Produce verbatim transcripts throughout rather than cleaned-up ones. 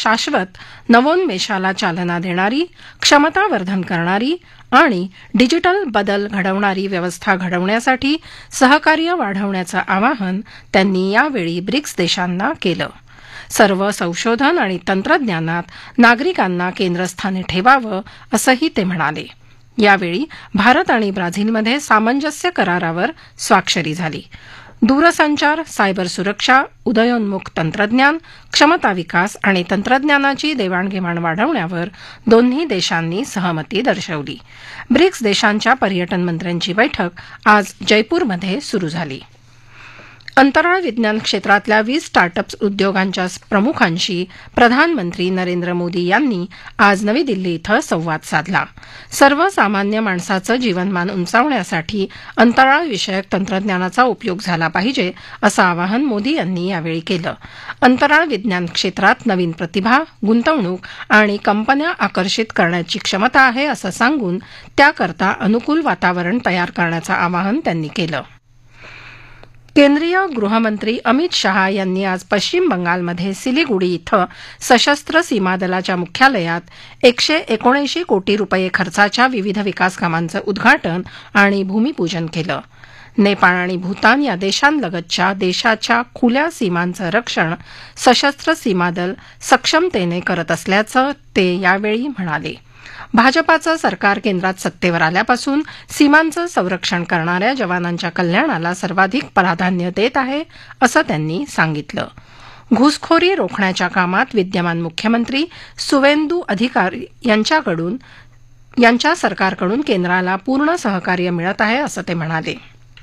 शाश्वत नवोन्मेषाला चालना देणारी, क्षमतावर्धन करणारी आणि डिजिटल बदल घडवणारी व्यवस्था घडवण्यासाठी सहकार्य वाढवण्याचं आवाहन त्यांनी यावेळी ब्रिक्स देशांना केलं. सर्व संशोधन आणि तंत्रज्ञानात नागरिकांना केंद्रस्थानी ठेवावं असंही ते म्हणाले. यावेळी भारत आणि ब्राझीलमध्ये सामंजस्य करारावर स्वाक्षरी झाली. दूरसंचार, सायबर सुरक्षा, उदयोन्मुख तंत्रज्ञान, क्षमता विकास आणि तंत्रज्ञानाची देवाणघेवाण वाढवण्यावर दोन्ही देशांनी सहमती दर्शवली. ब्रिक्स देशांच्या पर्यटन मंत्र्यांची बैठक आज जयपूरमध्ये सुरू झाली. अंतराळ विज्ञान क्षेत्रातल्या वीस स्टार्टअप उद्योगांच्या प्रमुखांशी प्रधानमंत्री नरेंद्र मोदी यांनी आज नवी दिल्ली इथं संवाद साधला. सर्वसामान्य माणसाचं जीवनमान उंचावण्यासाठी अंतराळविषयक तंत्रज्ञानाचा उपयोग झाला पाहिजे असं आवाहन मोदी यांनी यावेळी केलं. अंतराळ विज्ञान क्षेत्रात नवीन प्रतिभा, गुंतवणूक आणि कंपन्या आकर्षित करण्याची क्षमता आहे असं सांगून त्याकरता अनुकूल वातावरण तयार करण्याचं आवाहन त्यांनी केलं. केंद्रीय गृहमंत्री अमित शहा यांनी आज पश्चिम बंगालमध्ये सिलिगुडी इथं सशस्त्र सीमा दलाच्या मुख्यालयात एकशे एकोणऐंशी कोटी रुपये खर्चाच्या विविध विकास कामांचं उद्घाटन आणि भूमिपूजन केलं. नेपाळ आणि भूतान या देशांलगतच्या देशाच्या खुल्या सीमांचं रक्षण सशस्त्र सीमा दल सक्षमतेने करत असल्याचं ते यावेळी म्हणाले. भाजपाचं सरकार केंद्रात सत्तेवर आल्यापासून सीमांचं संरक्षण करणाऱ्या जवानांच्या कल्याणाला सर्वाधिक प्राधान्य देत आहे असं त्यांनी सांगितलं. घुसखोरी रोखण्याच्या कामात विद्यमान मुख्यमंत्री सुवेंदू अधिकारी यांच्याकडून यांच्या सरकारकडून केंद्राला पूर्ण सहकार्य मिळत आहे असं ते म्हणाले.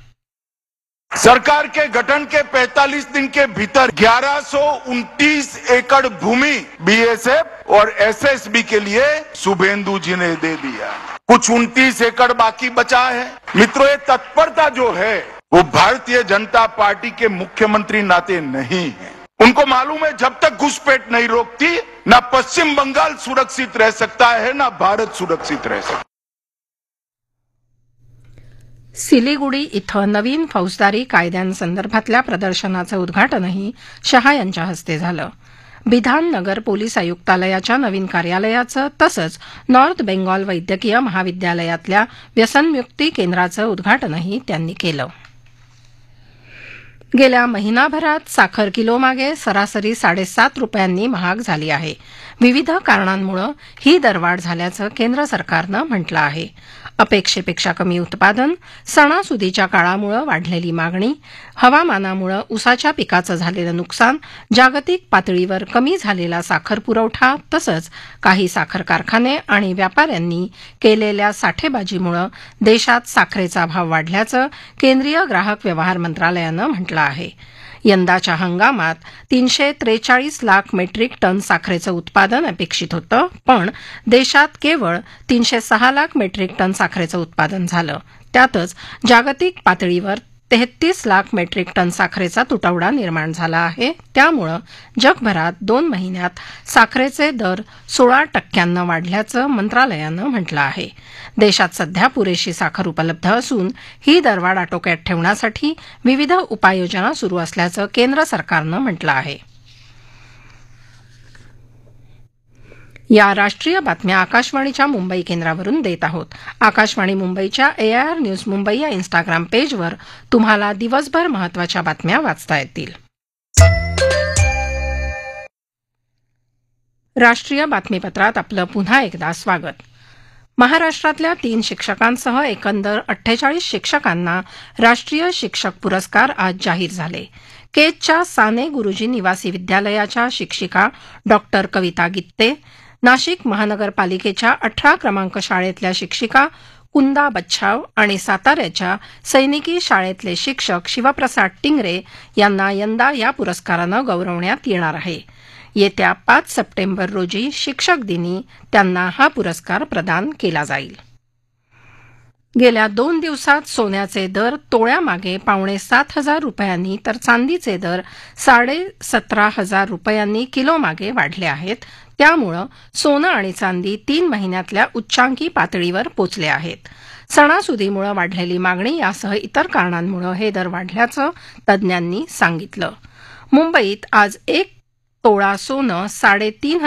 सरकार के गठन के पैंतालीस दिन के भीतर ग्यारह सौ उनतीस एकड़ भूमि बीएसएफ और एसएसबी के लिए शुभेंदु जी ने दे दिया. कुछ उनतीस एकड़ बाकी बचा है. मित्रों, ये तत्परता जो है वो भारतीय जनता पार्टी के मुख्यमंत्री नाते नहीं है. उनको मालूम है जब तक घुसपैठ नहीं रोकती ना पश्चिम बंगाल सुरक्षित रह सकता है ना भारत सुरक्षित रह सकता. सिलिगुडी इथं नवीन फौजदारी कायद्यांसंदर्भातल्या प्रदर्शनाचं उद्घाटनही शहा यांच्या हस्ते झालं. बिधाननगर पोलीस आयुक्तालयाच्या नवीन कार्यालयाचं तसंच नॉर्थ बेंगॉल वैद्यकीय महाविद्यालयातल्या व्यसनमुक्ती केंद्राचं उद्घाटनही त्यांनी केलं. गेल्या महिनाभरात साखर किलोमागे सरासरी साडेसात रुपयांनी महाग झाली आहे. विविध कारणांमुळे ही दरवाढ झाल्याचं केंद्र सरकारनं म्हटलं आहे. अपेक्षेपेक्षा कमी उत्पादन, सणासुदीच्या काळामुळे वाढलेली मागणी, हवामानामुळे ऊसाच्या पिकाचं झालेलं नुकसान, जागतिक पातळीवर कमी झालेला साखर पुरवठा तसंच काही साखर कारखाने आणि व्यापाऱ्यांनी केलेल्या साठेबाजीमुळे देशात साखरेचा भाव वाढल्याचं केंद्रीय ग्राहक व्यवहार मंत्रालयानं म्हटलं आहे. यंदाच्या हंगामात तीनशे त्रेचाळीस लाख मेट्रिक टन साखरेचं उत्पादन अपेक्षित होतं, पण देशात केवळ तीनशे सहा लाख मेट्रिक टन साखरेचं उत्पादन झालं. त्यातच जागतिक पातळीवर तेहतीस लाख मेट्रिक टन साखरेचा तुटवडा निर्माण झाला आहे. त्यामुळं जगभरात दोन महिन्यात साखरेचे दर सोळा टक्क्यांनं वाढल्याचं मंत्रालयानं म्हटलं आहे. देशात सध्या पुरेशी साखर उपलब्ध असून ही दरवाढ आटोक्यात ठेवण्यासाठी विविध उपाययोजना सुरू असल्याचं केंद्र सरकारनं म्हटलं आहे. या राष्ट्रीय बातम्या आकाशवाणीच्या मुंबई केंद्रावरून देत आहोत. आकाशवाणी मुंबईच्या एआयआर न्यूज मुंबई या इन्स्टाग्राम पेजवर तुम्हाला दिवसभर महत्त्वाच्या बातम्या वाचता येतील. राष्ट्रीय बातमीपत्रात आपलं पुन्हा एकदा स्वागत. महाराष्ट्रातल्या तीन शिक्षकांसह एकंदर अठ्ठेचाळीस शिक्षकांना राष्ट्रीय शिक्षक पुरस्कार आज जाहीर झाले. केजच्या साने गुरुजी निवासी विद्यालयाच्या शिक्षिका डॉक्टर कविता गित्ते, नाशिक महानगरपालिकेच्या अठरा क्रमांक शाळेतल्या शिक्षिका कुंदा बच्छाव आणि साताऱ्याच्या सैनिकी शाळेतले शिक्षक शिवप्रसाद टिंगरे यांना यंदा या पुरस्कारानं गौरवण्यात येणार आहे. येत्या पाच सप्टेंबर रोजी शिक्षक दिनी त्यांना हा पुरस्कार प्रदान केला जाईल. गेल्या दोन दिवसात सोन्याचे दर तोळ्यामागे पावणे सात हजार रुपयांनी तर चांदीचे दर साडे सतरा हजार रुपयांनी किलोमागे वाढले आहेत. त्यामुळं सोनं आणि चांदी तीन महिन्यातल्या उच्चांकी पातळीवर पोचले आहेत. सणासुदीमुळे वाढलेली मागणी यासह इतर कारणांमुळे हे दर वाढल्याचं तज्ज्ञांनी सांगितलं. मुंबईत आज एक तोळा सोनं साडेतीन